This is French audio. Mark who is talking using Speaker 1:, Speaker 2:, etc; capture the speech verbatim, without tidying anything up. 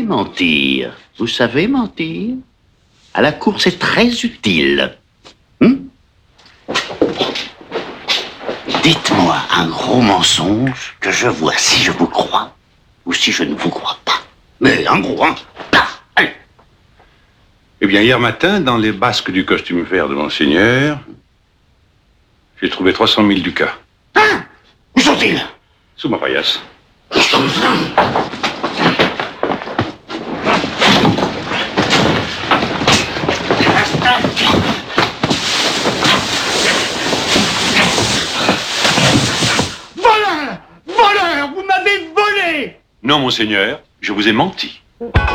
Speaker 1: mentir. Vous savez mentir? À la cour, c'est très utile. Hum? Dites-moi un gros mensonge que je vois si je vous crois ou si je ne vous crois pas. Mais un gros, hein? Ah, allez.
Speaker 2: Eh bien, hier matin, dans les basques du costume vert de Monseigneur, j'ai trouvé trois cent mille ducats.
Speaker 1: Hein? Où sont-ils?
Speaker 2: Sous ma paillasse.
Speaker 3: Voleur! Voleur! Vous m'avez volé!
Speaker 2: Non, Monseigneur, je vous ai menti.